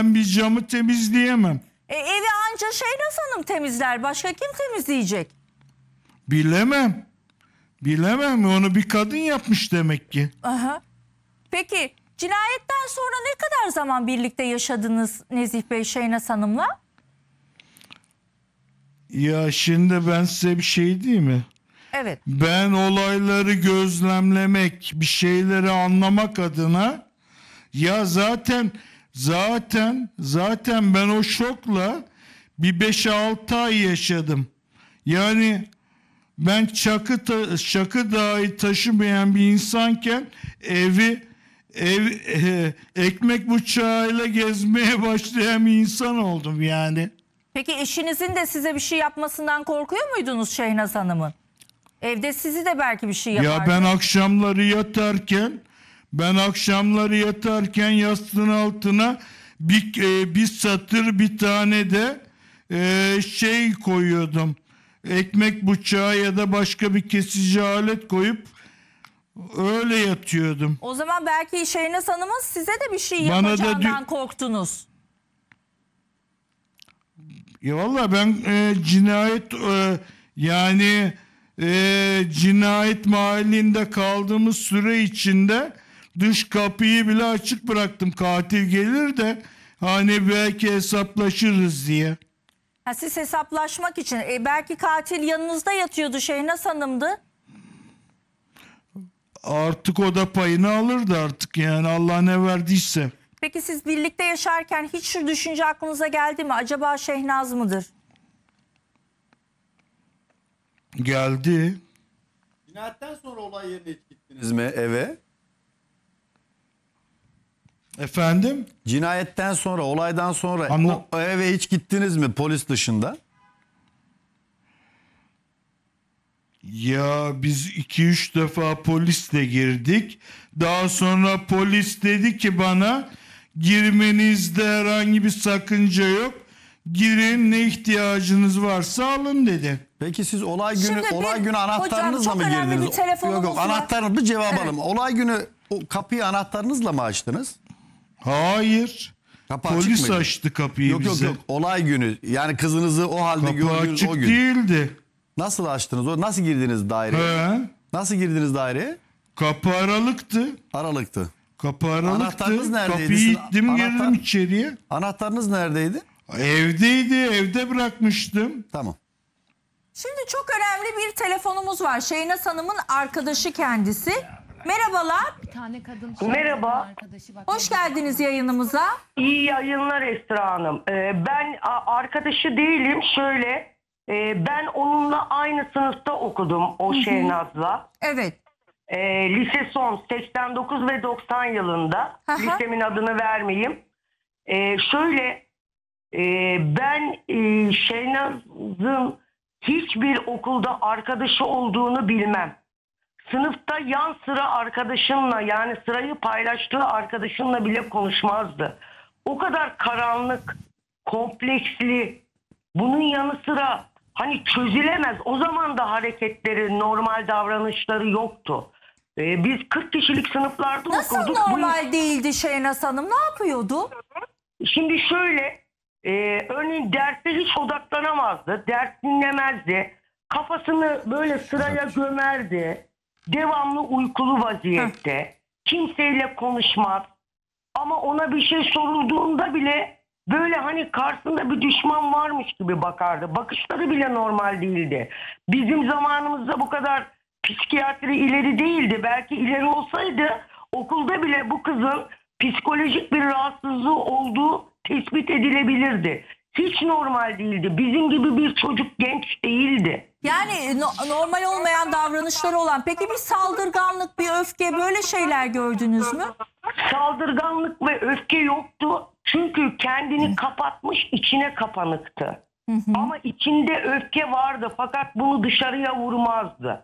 bir camı temizleyemem. Evi anca Şehnaz Hanım temizler. Başka kim temizleyecek? Bilemem. Bilemem. Onu bir kadın yapmış demek ki. Aha. Peki cinayetten sonra ne kadar zaman birlikte yaşadınız Nezih Bey Şehnaz Hanım'la? Ya şimdi ben size bir şey diyeyim mi? Evet. Ben olayları gözlemlemek, bir şeyleri anlamak adına ya zaten ben o şokla bir 5-6 ay yaşadım. Yani ben çakı dahi taşımayan bir insanken ekmek bıçağıyla gezmeye başlayan bir insan oldum yani. Peki eşinizin de size bir şey yapmasından korkuyor muydunuz Şehnaz Hanım'ın? Evde sizi de belki bir şey yapardı. Ya ben akşamları yatarken yastığın altına bir satır bir tane de şey koyuyordum. Ekmek bıçağı ya da başka bir kesici alet koyup öyle yatıyordum. O zaman belki Şehnaz Hanım'ın size de bir şey Bana da yapacağından korktunuz. Ya valla ben cinayet mahallinde kaldığımız süre içinde dış kapıyı bile açık bıraktım. Katil gelir de hani belki hesaplaşırız diye. Ha, siz hesaplaşmak için. Belki katil yanınızda yatıyordu, Şehnaz Hanım'dı. Artık o da payını alırdı artık yani Allah ne verdiyse. Peki siz birlikte yaşarken hiç şu düşünce aklınıza geldi mi? Acaba Şehnaz mıdır? Geldi. Cinayetten sonra olay yerine hiç gittiniz mi eve? Efendim? Cinayetten sonra, olaydan sonra Anla- o eve hiç gittiniz mi polis dışında? Ya biz 2-3 defa polisle girdik. Daha sonra polis dedi ki bana girmenizde herhangi bir sakınca yok. Girin, ne ihtiyacınız varsa alın dedi. Peki siz olay Şimdi günü anahtarınızla hocam, mı çok önemli girdiniz? bir telefonumuz Yok var. anahtarınızı cevap Evet. alalım. Olay günü o kapıyı anahtarınızla mı açtınız? Hayır. Kapı açık Polis mıydı? açtı kapıyı Yok bize. yok olay günü yani kızınızı o halde Kapı gördüğünüz açık o gün. değildi. Nasıl açtınız? Nasıl girdiniz daireye? He. Nasıl girdiniz daireye? Kapı aralıktı. Aralıktı. Kapı aralıktı. Anahtarınız neredeydi? Kapıyı Siz ittim girdim içeriye. Anahtarınız neredeydi? Evdeydi. Evde bırakmıştım. Tamam. Şimdi çok önemli bir telefonumuz var. Şehnaz Hanım'ın arkadaşı kendisi. Merhabalar. Bir tane kadın Merhaba. arkadaşı bak. Hoş geldiniz yayınımıza. İyi yayınlar Esra Hanım. Ben arkadaşı değilim. Şöyle ben onunla aynı sınıfta okudum o Şehnaz'la. Evet. Lise son 89 ve 90 yılında. Aha. Lisemin adını vermeyeyim. Şöyle ben Şehnaz'ın hiçbir okulda arkadaşı olduğunu bilmem. Sınıfta yan sıra arkadaşımla yani sırayı paylaştığı arkadaşımla bile konuşmazdı. O kadar karanlık, kompleksli, bunun yanı sıra hani çözülemez. O zaman da hareketleri, normal davranışları yoktu. Biz 40 kişilik sınıflarda Nasıl okuduk. normal değildi Şehnaz Hanım? Ne yapıyordu? Şimdi şöyle, örneğin derste hiç odaklanamazdı, ders dinlemezdi, kafasını böyle sıraya gömerdi, devamlı uykulu vaziyette, kimseyle konuşmaz ama ona bir şey sorulduğunda bile böyle hani karşısında bir düşman varmış gibi bakardı. Bakışları bile normal değildi. Bizim zamanımızda bu kadar psikiyatri ileri değildi. Belki ileri olsaydı okulda bile bu kızın psikolojik bir rahatsızlığı olduğu tespit edilebilirdi. Hiç normal değildi. Bizim gibi bir çocuk, genç değildi. Yani normal olmayan davranışları olan. Peki bir saldırganlık, bir öfke, böyle şeyler gördünüz mü? Saldırganlık ve öfke yoktu. Çünkü kendini kapatmış, içine kapanıktı. Ama içinde öfke vardı fakat bunu dışarıya vurmazdı.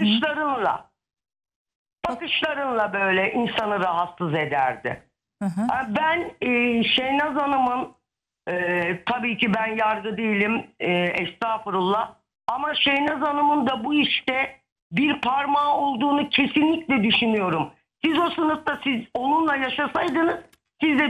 Bakışlarınla böyle insanı rahatsız ederdi. Ben Şehnaz Hanım'ın tabii ki ben yargı değilim, estağfurullah. Ama Şehnaz Hanım'ın da bu işte bir parmağı olduğunu kesinlikle düşünüyorum. Siz o sınıfta siz onunla yaşasaydınız siz de